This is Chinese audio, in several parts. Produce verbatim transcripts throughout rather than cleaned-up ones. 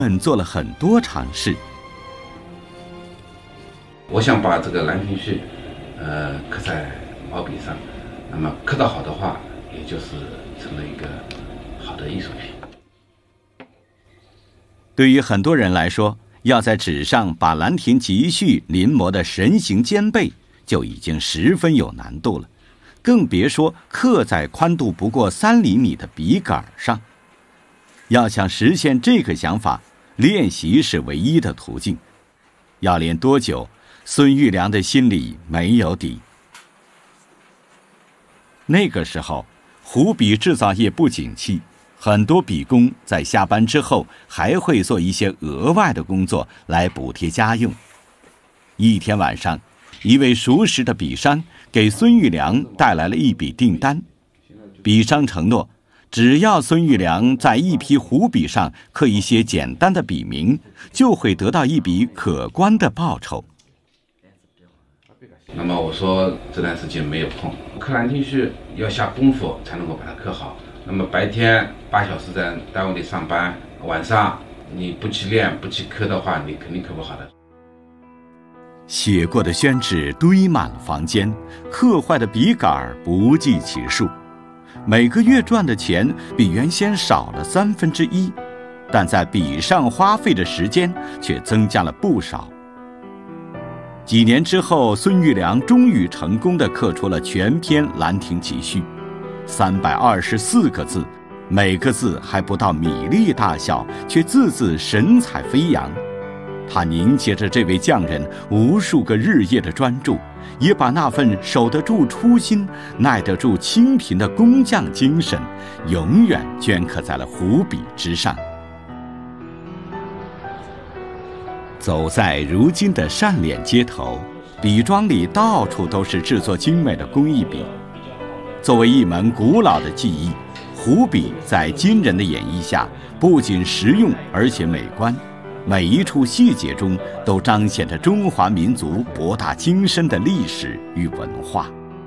们做了很多尝试。 我想把这个《兰亭序》呃刻在毛笔上，那么刻得好的话，也就是成了一个好的艺术品。 对于很多人来说，要在纸上把《兰亭集序》临摹的神形兼备，就已经十分有难度了，更别说刻在宽度不过三厘米的笔杆上。要想实现这个想法，练习是唯一的途径。要练多久，孙玉良的心里没有底。那个时候，湖笔制造业不景气，很多笔工在下班之后还会做一些额外的工作来补贴家用。一天晚上，一位熟识的笔商给孙玉良带来了一笔订单，笔商承诺，只要孙玉良在一批湖笔上刻一些简单的笔名，就会得到一笔可观的报酬。 那么我说这段时间没有空，刻《兰亭序》要下功夫才能够把它刻好。那么白天八小时在单位里上班，晚上你不去练不去刻的话，你肯定刻不好的。 写过的宣纸堆满了房间，刻坏的笔杆不计其数，每个月赚的钱比原先少了三分之一，但在笔上花费的时间却增加了不少。几年之后，孙玉良终于成功地刻出了全篇《兰亭集序》，三百二十四个字，每个字还不到米粒大小，却字字神采飞扬。他凝结着这位匠人无数个日夜的专注，也把那份守得住初心、耐得住清贫的工匠精神，永远镌刻在了湖笔之上。走在如今的单脸街头，笔庄里到处都是制作精美的工艺笔。作为一门古老的技艺，湖笔在今人的演绎下，不仅实用而且美观，每一处细节中都彰显着中华民族博大精深的历史与文化。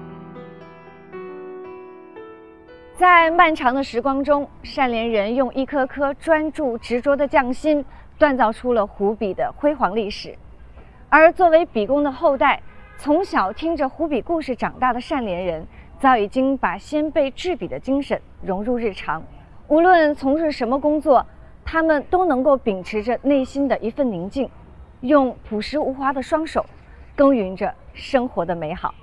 在漫长的时光中，单连人用一颗颗专注执着的匠心，锻造出了湖笔的辉煌历史。而作为笔工的后代，从小听着湖笔故事长大的单连人，早已经把先辈制笔的精神融入日常。无论从事什么工作，他们都能够秉持着内心的一份宁静，用朴实无华的双手，耕耘着生活的美好。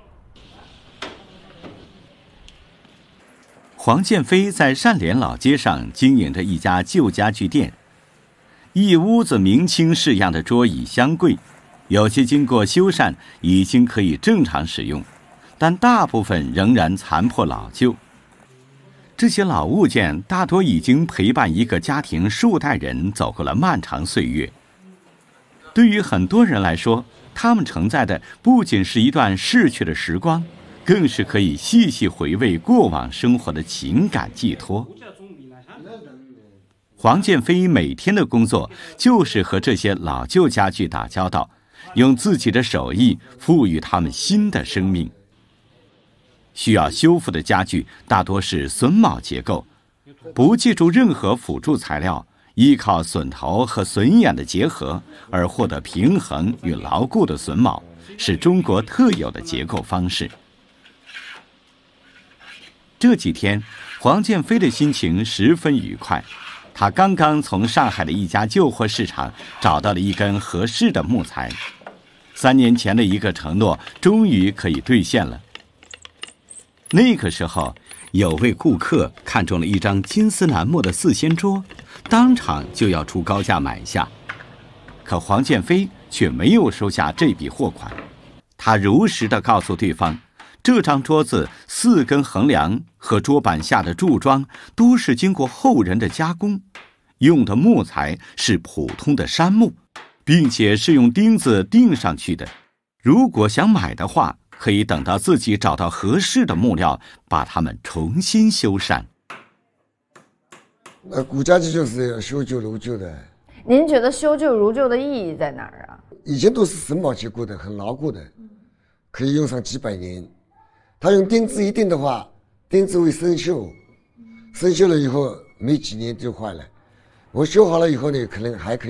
黄建飞在单连老街上经营着一家旧家具店，一屋子明清式样的桌椅箱柜，有些经过修缮已经可以正常使用，但大部分仍然残破老旧。这些老物件大多已经陪伴一个家庭数代人走过了漫长岁月。对于很多人来说，他们承载的不仅是一段逝去的时光，更是可以细细回味过往生活的情感寄托。黄建飞每天的工作就是和这些老旧家具打交道，用自己的手艺赋予它们新的生命。需要修复的家具大多是榫卯结构，不借助任何辅助材料，依靠榫头和榫眼的结合而获得平衡与牢固的榫卯，是中国特有的结构方式。这几天，黄建飞的心情十分愉快。他刚刚从上海的一家旧货市场找到了一根合适的木材，三年前的一个承诺终于可以兑现了。那个时候，有位顾客看中了一张金丝楠木的四仙桌，当场就要出高价买下。可黄建飞却没有收下这笔货款，他如实地告诉对方，这张桌子四根横梁和桌板下的柱桩都是经过后人的加工，用的木材是普通的杉木，并且是用钉子钉上去的。如果想买的话，可以等到自己找到合适的木料，把它们重新修缮。 那古家具就是要修旧如旧的。 您觉得修旧如旧的意义在哪儿啊？ 以前都是榫卯结构的，很牢固的，可以用上几百年。他用钉子一钉的话，钉子会生锈，生锈了以后没几年就坏了。我修好了以后呢，可能还可以